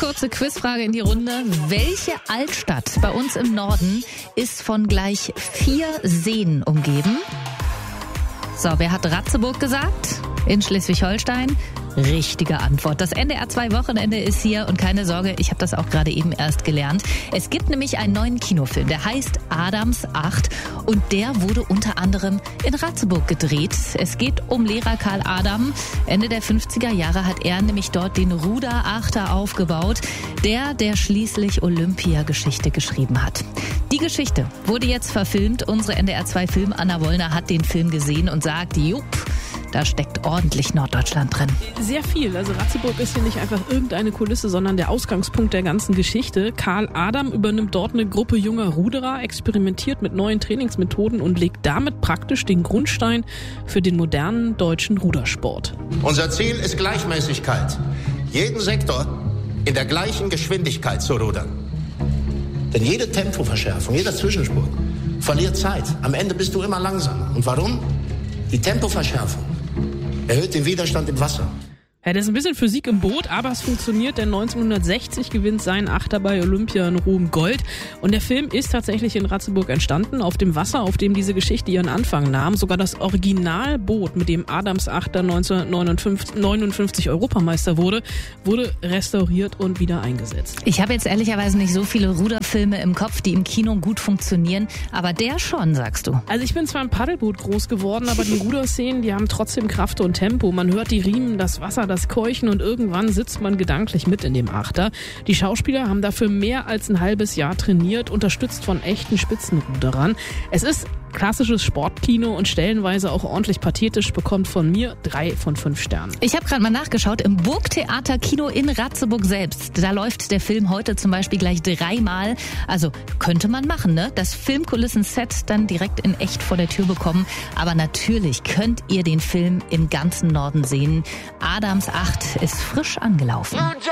Kurze Quizfrage in die Runde. Welche Altstadt bei uns im Norden ist von gleich 4 Seen umgeben? So, wer hat Ratzeburg gesagt? In Schleswig-Holstein? Richtige Antwort. Das NDR2-Wochenende ist hier und keine Sorge, ich habe das auch gerade eben erst gelernt. Es gibt nämlich einen neuen Kinofilm, der heißt Adams 8 und der wurde unter anderem in Ratzeburg gedreht. Es geht um Lehrer Karl Adam. Ende der 50er Jahre hat er nämlich dort den Ruderachter aufgebaut, der schließlich Olympiageschichte geschrieben hat. Die Geschichte wurde jetzt verfilmt. Unsere NDR2-Film Anna Wollner hat den Film gesehen und sagt, jupp, da steckt ordentlich Norddeutschland drin. Sehr viel. Also Ratzeburg ist hier nicht einfach irgendeine Kulisse, sondern der Ausgangspunkt der ganzen Geschichte. Karl Adam übernimmt dort eine Gruppe junger Ruderer, experimentiert mit neuen Trainingsmethoden und legt damit praktisch den Grundstein für den modernen deutschen Rudersport. Unser Ziel ist Gleichmäßigkeit. Jeden Sektor in der gleichen Geschwindigkeit zu rudern. Denn jede Tempoverschärfung, jeder Zwischensprung verliert Zeit. Am Ende bist du immer langsamer. Und warum? Die Tempoverschärfung erhöht den Widerstand im Wasser. Ja, das ist ein bisschen Physik im Boot, aber es funktioniert, denn 1960 gewinnt sein Achter bei Olympia in Rom Gold. Und der Film ist tatsächlich in Ratzeburg entstanden, auf dem Wasser, auf dem diese Geschichte ihren Anfang nahm. Sogar das Originalboot, mit dem Adams Achter 1959 Europameister wurde restauriert und wieder eingesetzt. Ich habe jetzt ehrlicherweise nicht so viele Ruderfilme im Kopf, die im Kino gut funktionieren, aber der schon, sagst du. Also ich bin zwar im Paddelboot groß geworden, aber die Ruderszenen, die haben trotzdem Kraft und Tempo. Man hört die Riemen, das Wasser, das Keuchen und irgendwann sitzt man gedanklich mit in dem Achter. Die Schauspieler haben dafür mehr als ein halbes Jahr trainiert, unterstützt von echten Spitzenruderern. Es ist klassisches Sportkino und stellenweise auch ordentlich pathetisch, bekommt von mir 3 von 5 Sternen. Ich habe gerade mal nachgeschaut, im Burgtheater Kino in Ratzeburg selbst, da läuft der Film heute zum Beispiel gleich 3-mal. Also könnte man machen, ne? Das Filmkulissen-Set dann direkt in echt vor der Tür bekommen. Aber natürlich könnt ihr den Film im ganzen Norden sehen. Adams 8 ist frisch angelaufen.